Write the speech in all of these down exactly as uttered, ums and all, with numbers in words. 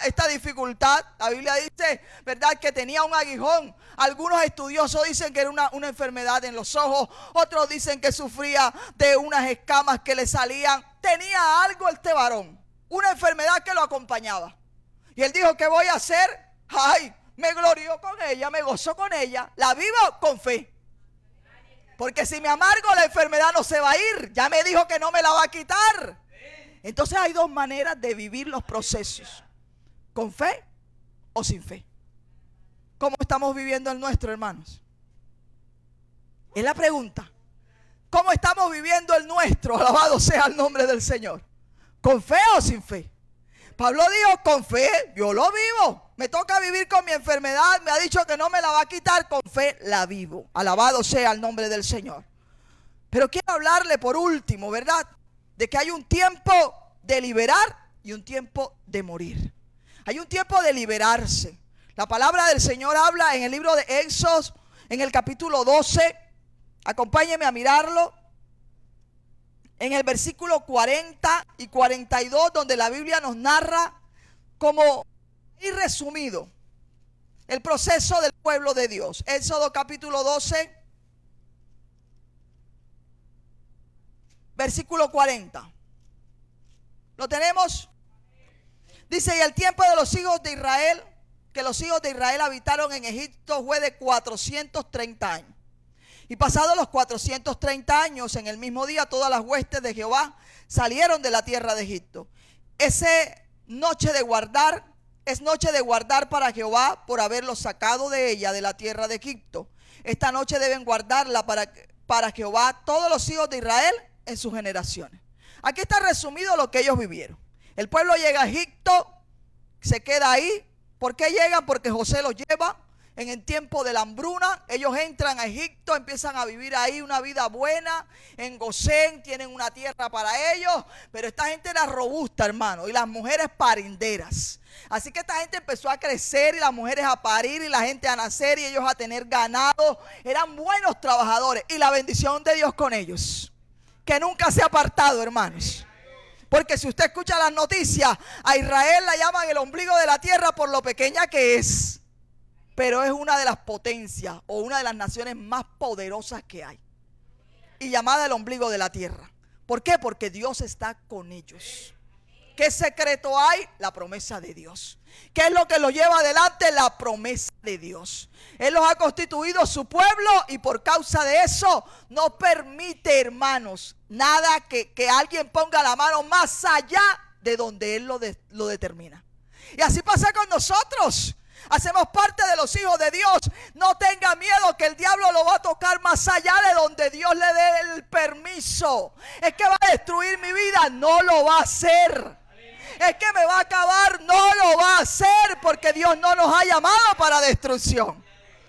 esta dificultad. La Biblia dice, ¿verdad?, que tenía un aguijón. Algunos estudiosos dicen que era una, una enfermedad en los ojos. Otros dicen que sufría de unas escamas que le salían. Tenía algo este varón, una enfermedad que lo acompañaba. Y él dijo, ¿qué voy a hacer? Ay, me glorío con ella, me gozo con ella. La vivo con fe. Porque si me amargo, la enfermedad no se va a ir. Ya me dijo que no me la va a quitar. Entonces hay dos maneras de vivir los procesos: con fe o sin fe. ¿Cómo estamos viviendo el nuestro, hermanos? Es la pregunta. ¿Cómo estamos viviendo el nuestro? Alabado sea el nombre del Señor. ¿Con fe o sin fe? Pablo dijo, con fe, yo lo vivo. Me toca vivir con mi enfermedad. Me ha dicho que no me la va a quitar. Con fe la vivo. Alabado sea el nombre del Señor. Pero quiero hablarle por último, ¿verdad?, de que hay un tiempo de liberar y un tiempo de morir. Hay un tiempo de liberarse. La palabra del Señor habla en el libro de Éxodo, en el capítulo doce. Acompáñeme a mirarlo. En el versículo cuarenta y cuarenta y dos, donde la Biblia nos narra como y resumido el proceso del pueblo de Dios. Éxodo capítulo doce, versículo cuarenta. ¿Lo tenemos? Dice, y el tiempo de los hijos de Israel, que los hijos de Israel habitaron en Egipto, fue de cuatrocientos treinta años. Y pasados los cuatrocientos treinta años, en el mismo día, todas las huestes de Jehová salieron de la tierra de Egipto. Ese noche de guardar, es noche de guardar para Jehová por haberlos sacado de ella, de la tierra de Egipto. Esta noche deben guardarla para, para Jehová todos los hijos de Israel en sus generaciones. Aquí está resumido lo que ellos vivieron. El pueblo llega a Egipto, se queda ahí. ¿Por qué llegan? Porque José los lleva en el tiempo de la hambruna. Ellos entran a Egipto, empiezan a vivir ahí una vida buena. En Gosén tienen una tierra para ellos. Pero esta gente era robusta, hermano, y las mujeres parinderas. Así que esta gente empezó a crecer y las mujeres a parir y la gente a nacer y ellos a tener ganado. Eran buenos trabajadores y la bendición de Dios con ellos, que nunca se ha apartado, hermanos. Porque si usted escucha las noticias, a Israel la llaman el ombligo de la tierra por lo pequeña que es. Pero es una de las potencias o una de las naciones más poderosas que hay. Y llamada el ombligo de la tierra. ¿Por qué? Porque Dios está con ellos. ¿Qué secreto hay? La promesa de Dios. ¿Qué es lo que los lleva adelante? La promesa de Dios. Él los ha constituido su pueblo y por causa de eso no permite, hermanos, nada que, que alguien ponga la mano más allá de donde Él lo, de, lo determina. Y así pasa con nosotros. Hacemos parte de los hijos de Dios. No tenga miedo que el diablo lo va a tocar más allá de donde Dios le dé el permiso. Es que va a destruir mi vida. No lo va a hacer. Es que me va a acabar. No lo va a hacer, porque Dios no nos ha llamado para destrucción.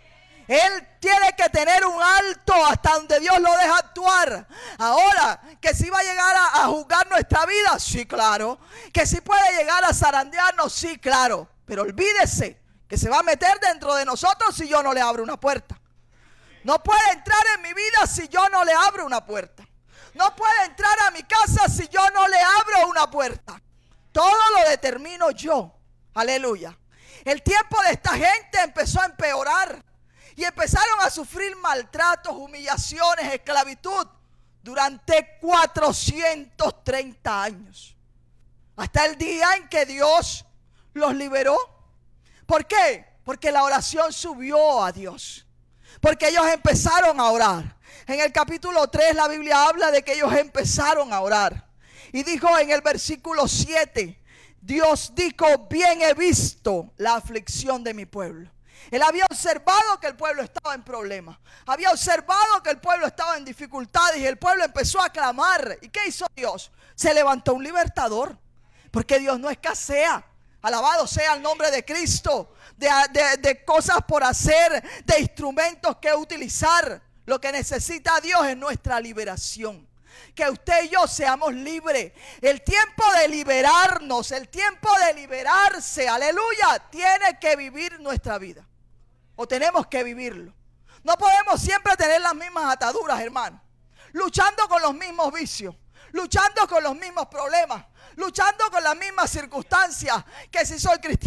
Él tiene que tener un alto hasta donde Dios lo deja actuar. Ahora, que si va a llegar a, a juzgar nuestra vida, sí, claro. Que si puede llegar a zarandearnos, sí, claro. Pero olvídese que se va a meter dentro de nosotros si yo no le abro una puerta. No puede entrar en mi vida si yo no le abro una puerta. No puede entrar a mi casa si yo no le abro una puerta. Todo lo determino yo. Aleluya. El tiempo de esta gente empezó a empeorar. Y empezaron a sufrir maltratos, humillaciones, esclavitud durante cuatrocientos treinta años. Hasta el día en que Dios los liberó. ¿Por qué? Porque la oración subió a Dios. Porque ellos empezaron a orar. En el capítulo tres la Biblia habla de que ellos empezaron a orar. Y dijo en el versículo siete, Dios dijo, bien he visto la aflicción de mi pueblo. Él había observado que el pueblo estaba en problemas. Había observado que el pueblo estaba en dificultades y el pueblo empezó a clamar. ¿Y qué hizo Dios? Se levantó un libertador. Porque Dios no escasea. Alabado sea el nombre de Cristo. De, de, de cosas por hacer, de instrumentos que utilizar. Lo que necesita Dios es nuestra liberación. Que usted y yo seamos libres. El tiempo de liberarnos, el tiempo de liberarse, aleluya, tiene que vivir nuestra vida. O tenemos que vivirlo. No podemos siempre tener las mismas ataduras, hermano. Luchando con los mismos vicios. Luchando con los mismos problemas. Luchando con las mismas circunstancias. Que si soy cristiano.